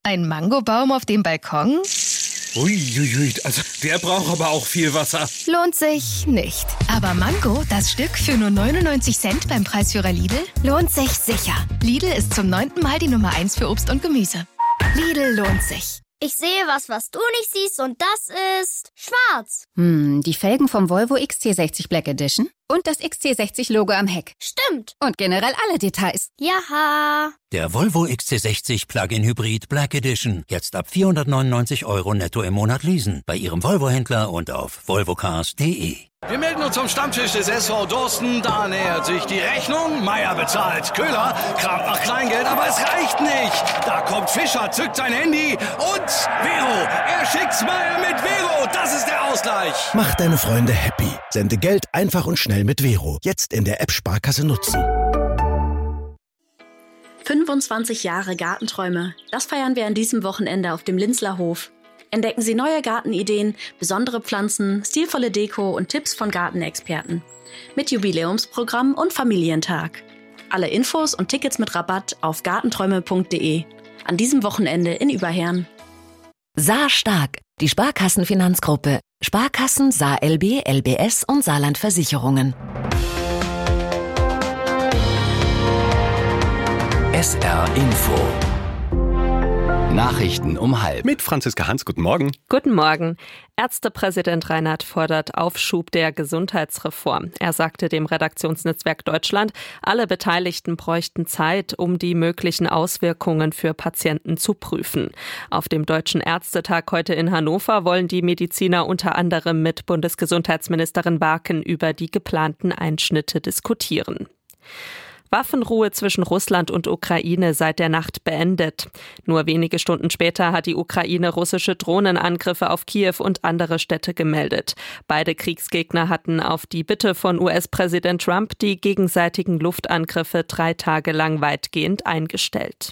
Ein Mangobaum auf dem Balkon? Uiuiui, also der braucht aber auch viel Wasser. Lohnt sich nicht. Aber Mango, das Stück für nur 99 Cent beim Preisführer Lidl, lohnt sich sicher. Lidl ist zum 9. Mal die Nummer 1 für Obst und Gemüse. Lidl lohnt sich. Ich sehe was du nicht siehst und das ist schwarz. Die Felgen vom Volvo XC60 Black Edition und das XC60-Logo am Heck. Stimmt. Und generell alle Details. Jaha. Der Volvo XC60 Plug-in Hybrid Black Edition. Jetzt ab 499 € netto im Monat leasen. Bei Ihrem Volvo-Händler und auf volvocars.de. Wir melden uns zum Stammtisch des SV Dorsten. Da nähert sich die Rechnung. Meier bezahlt. Köhler kramt nach Kleingeld, aber es reicht nicht. Da kommt Fischer, zückt sein Handy und Vero. Er schickt Smile mit Vero. Das ist der Ausgleich. Mach deine Freunde happy. Sende Geld einfach und schnell mit Vero. Jetzt in der App Sparkasse nutzen. 25 Jahre Gartenträume. Das feiern wir an diesem Wochenende auf dem Linzler Hof. Entdecken Sie neue Gartenideen, besondere Pflanzen, stilvolle Deko und Tipps von Gartenexperten. Mit Jubiläumsprogramm und Familientag. Alle Infos und Tickets mit Rabatt auf gartenträume.de. An diesem Wochenende in Überherrn. Saar Stark, die Sparkassenfinanzgruppe. Sparkassen, Saar LB, LBS und Saarland Versicherungen. SR Info. Nachrichten um 12:30. Mit Franziska Hans, guten Morgen. Guten Morgen. Ärztepräsident Reinhardt fordert Aufschub der Gesundheitsreform. Er sagte dem Redaktionsnetzwerk Deutschland, alle Beteiligten bräuchten Zeit, um die möglichen Auswirkungen für Patienten zu prüfen. Auf dem Deutschen Ärztetag heute in Hannover wollen die Mediziner unter anderem mit Bundesgesundheitsministerin Barken über die geplanten Einschnitte diskutieren. Waffenruhe zwischen Russland und Ukraine seit der Nacht beendet. Nur wenige Stunden später hat die Ukraine russische Drohnenangriffe auf Kiew und andere Städte gemeldet. Beide Kriegsgegner hatten auf die Bitte von US-Präsident Trump die gegenseitigen Luftangriffe 3 Tage lang weitgehend eingestellt.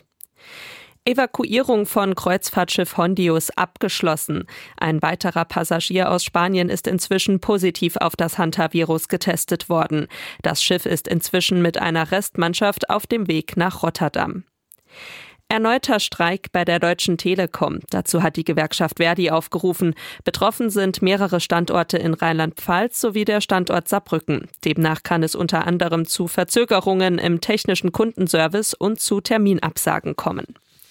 Evakuierung von Kreuzfahrtschiff Hondius abgeschlossen. Ein weiterer Passagier aus Spanien ist inzwischen positiv auf das Hantavirus getestet worden. Das Schiff ist inzwischen mit einer Restmannschaft auf dem Weg nach Rotterdam. Erneuter Streik bei der Deutschen Telekom. Dazu hat die Gewerkschaft Verdi aufgerufen. Betroffen sind mehrere Standorte in Rheinland-Pfalz sowie der Standort Saarbrücken. Demnach kann es unter anderem zu Verzögerungen im technischen Kundenservice und zu Terminabsagen kommen.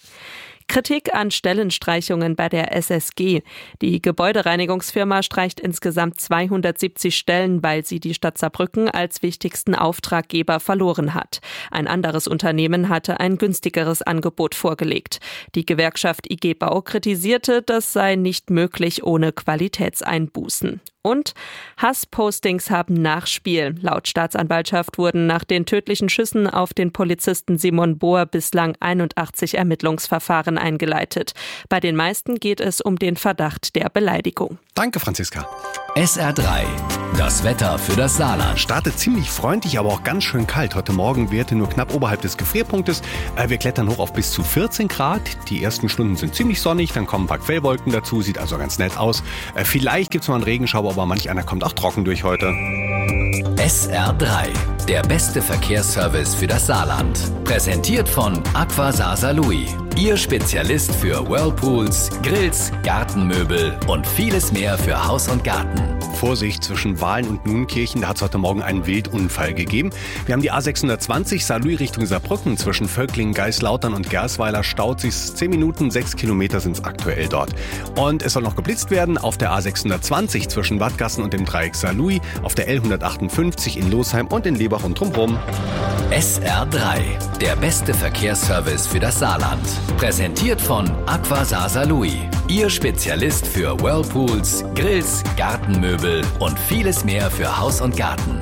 Kritik an Stellenstreichungen bei der SSG. Die Gebäudereinigungsfirma streicht insgesamt 270 Stellen, weil sie die Stadt Saarbrücken als wichtigsten Auftraggeber verloren hat. Ein anderes Unternehmen hatte ein günstigeres Angebot vorgelegt. Die Gewerkschaft IG Bau kritisierte, das sei nicht möglich ohne Qualitätseinbußen. Und Hasspostings haben Nachspiel. Laut Staatsanwaltschaft wurden nach den tödlichen Schüssen auf den Polizisten Simon Bohr bislang 81 Ermittlungsverfahren eingeleitet. Bei den meisten geht es um den Verdacht der Beleidigung. Danke, Franziska. SR3. Das Wetter für das Saarland. Startet ziemlich freundlich, aber auch ganz schön kalt. Heute Morgen Werte nur knapp oberhalb des Gefrierpunktes. Wir klettern hoch auf bis zu 14 Grad. Die ersten Stunden sind ziemlich sonnig, dann kommen ein paar Quellwolken dazu. Sieht also ganz nett aus. Vielleicht gibt es mal einen Regenschauer, aber manch einer kommt auch trocken durch heute. SR3. Der beste Verkehrsservice für das Saarland. Präsentiert von Aqua Saar-Saarlouis. Ihr Spezialist für Whirlpools, Grills, Gartenmöbel und vieles mehr für Haus und Garten. Vorsicht, zwischen Wahlen und Nuenkirchen, da hat es heute Morgen einen Wildunfall gegeben. Wir haben die A620 Saarlouis Richtung Saarbrücken. Zwischen Völklingen, Geislautern und Gersweiler staut sich 10 Minuten, 6 Kilometer sind es aktuell dort. Und es soll noch geblitzt werden auf der A620 zwischen Wattgassen und dem Dreieck Saarlouis, auf der L158 in Losheim und in Lebach und drumherum. SR3, der beste Verkehrsservice für das Saarland. Präsentiert von Aqua Saar-Saarlouis. Ihr Spezialist für Whirlpools, Grills, Gartenmöbel und vieles mehr für Haus und Garten.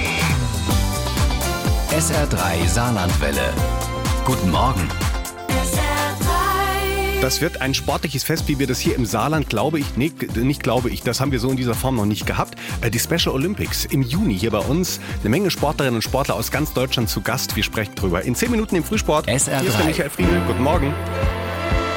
SR3 Saarlandwelle. Guten Morgen. Das wird ein sportliches Fest, wie wir das hier im Saarland, glaube ich, nicht glaube ich, das haben wir so in dieser Form noch nicht gehabt. Die Special Olympics im Juni hier bei uns. Eine Menge Sportlerinnen und Sportler aus ganz Deutschland zu Gast. Wir sprechen drüber in 10 Minuten im Frühsport. SR3. Hier ist der Michael Friedel. Guten Morgen.